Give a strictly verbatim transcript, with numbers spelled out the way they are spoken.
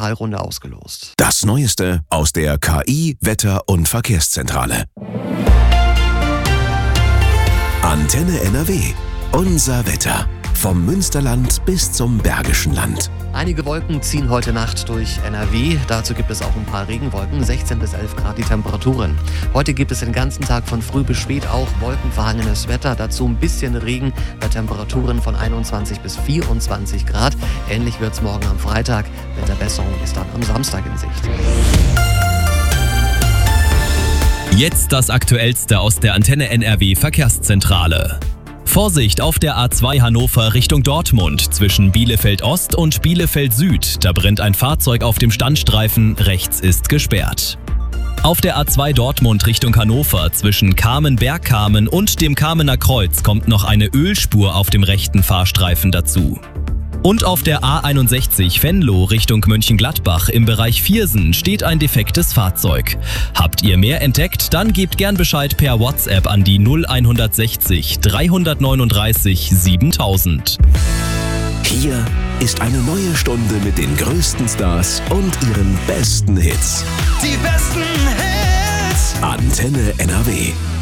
Pokalrunde ausgelost. Das Neueste aus der K I-, Wetter- und Verkehrszentrale. Antenne N R W. Unser Wetter. Vom Münsterland bis zum Bergischen Land. Einige Wolken ziehen heute Nacht durch N R W. Dazu gibt es auch ein paar Regenwolken, sechzehn bis elf Grad die Temperaturen. Heute gibt es den ganzen Tag von früh bis spät auch wolkenverhangenes Wetter. Dazu ein bisschen Regen bei Temperaturen von einundzwanzig bis vierundzwanzig Grad. Ähnlich wird es morgen am Freitag. Wetterbesserung ist dann am Samstag in Sicht. Jetzt das Aktuellste aus der Antenne N R W Verkehrszentrale. Vorsicht auf der A zwei Hannover Richtung Dortmund zwischen Bielefeld Ost und Bielefeld Süd. Da brennt ein Fahrzeug auf dem Standstreifen, rechts ist gesperrt. Auf der A zwei Dortmund Richtung Hannover zwischen Kamen-Bergkamen und dem Kamener Kreuz kommt noch eine Ölspur auf dem rechten Fahrstreifen dazu. Und auf der A einundsechzig Venlo Richtung Mönchengladbach im Bereich Viersen steht ein defektes Fahrzeug. Habt ihr mehr entdeckt? Dann gebt gern Bescheid per WhatsApp an die null sechzig, dreihundertneununddreißig, siebentausend. Hier ist eine neue Stunde mit den größten Stars und ihren besten Hits. Die besten Hits. Antenne N R W.